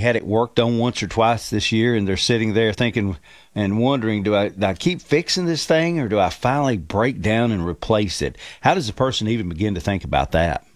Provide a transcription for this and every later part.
had it worked on once or twice this year, and they're sitting there thinking and wondering, do I keep fixing this thing, or do I finally break down and replace it? How does a person even begin to think about that?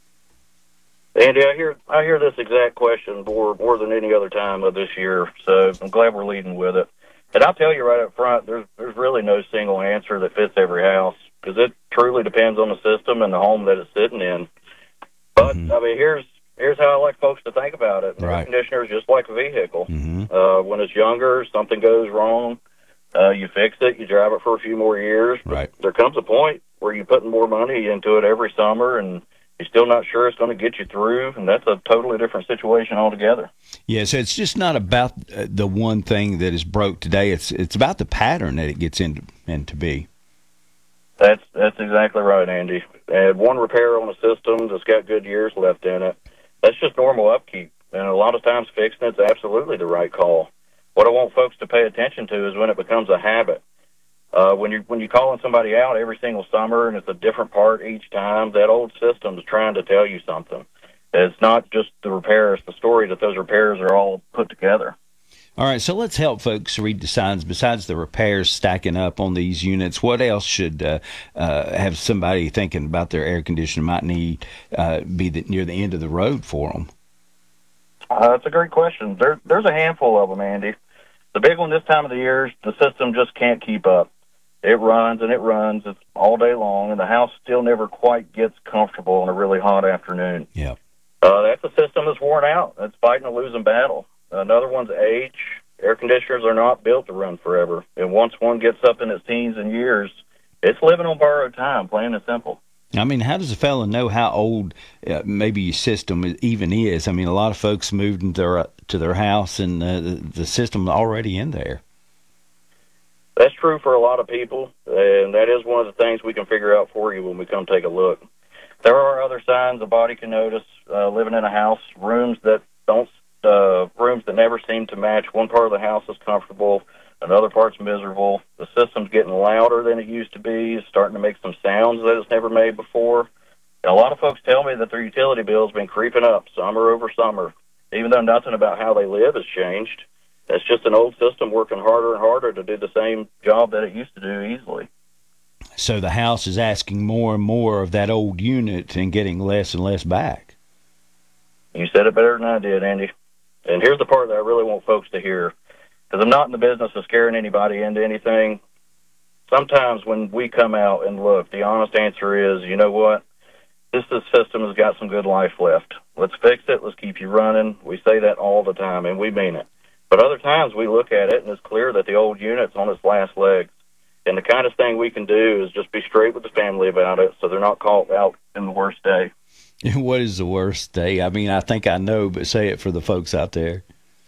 Andy, I hear this exact question more than any other time of this year, so I'm glad we're leading with it. And I'll tell you right up front, there's really no single answer that fits every house, because it truly depends on the system and the home that it's sitting in. But I mean, here's how I like folks to think about it. Right. Air conditioner is just like a vehicle. When it's younger, something goes wrong, you fix it, you drive it for a few more years. But Right. there comes a point where you're putting more money into it every summer, and you're still not sure it's going to get you through, and that's a totally different situation altogether. Yeah, so it's just not about the one thing that is broke today. It's about the pattern that it gets into be. That's exactly right, Andy. And one repair on a system that's got good years left in it, that's just normal upkeep. And a lot of times fixing it's absolutely the right call. What I want folks to pay attention to is when it becomes a habit. When you're calling somebody out every single summer and it's a different part each time, that old system is trying to tell you something. It's not just the repair; it's the story that those repairs are all put together. All right, so let's help folks read the signs. Besides the repairs stacking up on these units, what else should have somebody thinking about their air conditioner might need near the end of the road for them? That's a great question. There's a handful of them, Andy. The big one this time of the year is the system just can't keep up. It runs and it runs. It's all day long, and the house still never quite gets comfortable on a really hot afternoon. Yeah. That's a system that's worn out. It's fighting a losing battle. Another one's age. Air conditioners are not built to run forever. And once one gets up in its teens and years, it's living on borrowed time, plain and simple. I mean, how does a fellow know how old maybe your system even is? I mean, a lot of folks moved into their house, and the system already in there. That's true for a lot of people, and that is one of the things we can figure out for you when we come take a look. There are other signs a body can notice living in a house, rooms that never seem to match. One part of the house is comfortable, another part's miserable. The system's getting louder than it used to be. It's starting to make some sounds that it's never made before. And a lot of folks tell me that their utility bill's been creeping up summer over summer, even though nothing about how they live has changed. That's just an old system working harder and harder to do the same job that it used to do easily. So the house is asking more and more of that old unit and getting less and less back. You said it better than I did, Andy. And here's the part that I really want folks to hear, because I'm not in the business of scaring anybody into anything. Sometimes when we come out and look, the honest answer is, you know what? This system has got some good life left. Let's fix it. Let's keep you running. We say that all the time, and we mean it. But other times we look at it, and it's clear that the old unit's on its last legs. And the kind of thing we can do is just be straight with the family about it so they're not caught out in the worst day. What is the worst day? I mean, I think I know, but say it for the folks out there.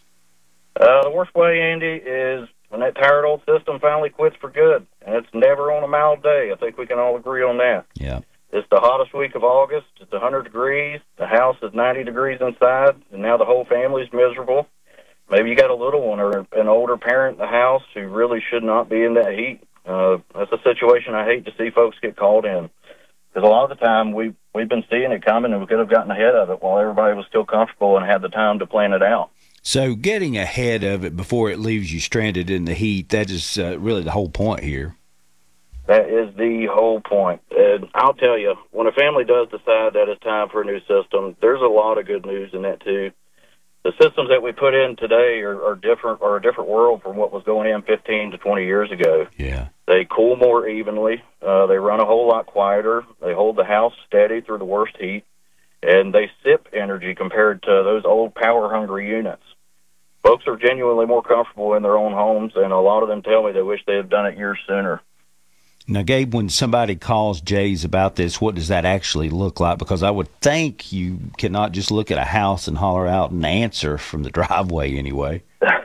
The worst way, Andy, is when that tired old system finally quits for good. And it's never on a mild day. I think we can all agree on that. Yeah. It's the hottest week of August. It's 100 degrees. The house is 90 degrees inside, and now the whole family's miserable. Maybe you got a little one or an older parent in the house who really should not be in that heat. That's a situation I hate to see folks get called in. Because a lot of the time we've been seeing it coming, and we could have gotten ahead of it while everybody was still comfortable and had the time to plan it out. So getting ahead of it before it leaves you stranded in the heat, that is really the whole point here. That is the whole point. And I'll tell you, when a family does decide that it's time for a new system, there's a lot of good news in that, too. The systems that we put in today are different, or a different world from what was going in 15 to 20 years ago. Yeah. They cool more evenly. They run a whole lot quieter. They hold the house steady through the worst heat. And they sip energy compared to those old power-hungry units. Folks are genuinely more comfortable in their own homes, and a lot of them tell me they wish they had done it years sooner. Now, Gabe, when somebody calls Jay's about this, what does that actually look like? Because I would think you cannot just look at a house and holler out an answer from the driveway anyway.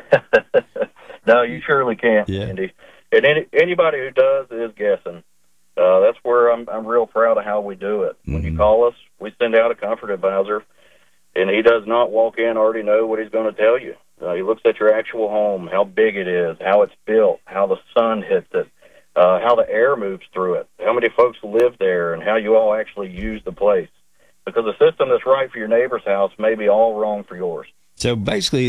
No, you surely can't, yeah. Andy. And anybody who does is guessing. That's where I'm real proud of how we do it. When you call us, we send out a comfort advisor, and he does not walk in already know what he's going to tell you. He looks at your actual home, how big it is, how it's built, how the sun hits it, how the air moves through it, how many folks live there, and how you all actually use the place. Because the system that's right for your neighbor's house may be all wrong for yours. So basically,